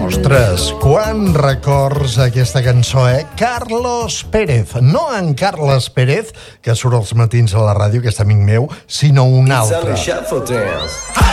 Ostres, quan records aquesta cançó, Carlos Pérez. No en Carles Pérez, que surt als matins a la ràdio, que és amic meu, sinó un altre.